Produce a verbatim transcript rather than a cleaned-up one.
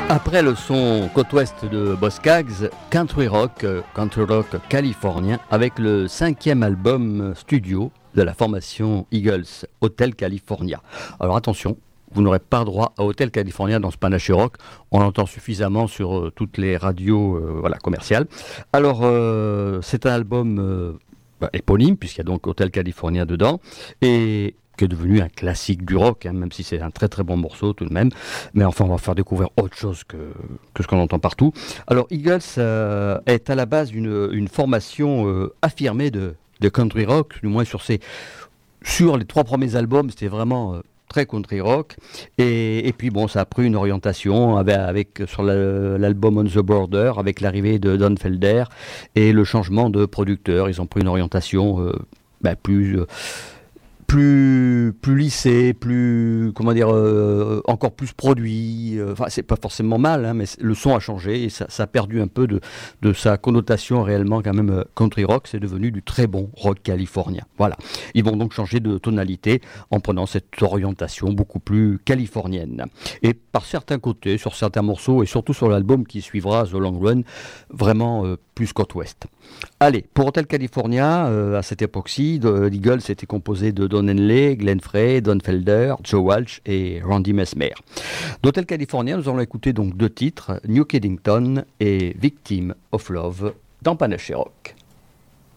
Après le son côte ouest de Boz Scaggs, country rock, country rock californien, avec le cinquième album studio de la formation Eagles, Hotel California. Alors attention, vous n'aurez pas droit à Hotel California dans ce panaché rock, on l'entend suffisamment sur euh, toutes les radios euh, voilà, commerciales. Alors euh, c'est un album euh, bah, éponyme, puisqu'il y a donc Hotel California dedans, et qui est devenu un classique du rock, hein, même si c'est un très très bon morceau tout de même. Mais enfin, on va faire découvrir autre chose que, que ce qu'on entend partout. Alors, Eagles euh, est à la base une, une formation euh, affirmée de, de country rock, du moins sur, ses, sur les trois premiers albums, c'était vraiment euh, très country rock. Et, et puis, bon, ça a pris une orientation avec, avec, sur la, l'album On the Border, avec l'arrivée de Don Felder et le changement de producteur. Ils ont pris une orientation euh, ben, plus... Euh, plus plus lissé, plus comment dire, euh, encore plus produit. Euh, enfin, c'est pas forcément mal, hein, mais le son a changé et ça, ça a perdu un peu de de sa connotation réellement quand même. Country rock, c'est devenu du très bon rock californien. Voilà. Ils vont donc changer de tonalité en prenant cette orientation beaucoup plus californienne. Et par certains côtés, sur certains morceaux et surtout sur l'album qui suivra, The Long Run, vraiment euh, plus côte ouest. Allez, pour Hotel California, euh, à cette époque-ci, l'Eagles était composé de Don Henley, Glenn Frey, Don Felder, Joe Walsh et Randy Mesmer. D'Hotel California, nous allons écouter donc deux titres, New Kidington et Victim of Love, dans Panaché Rock.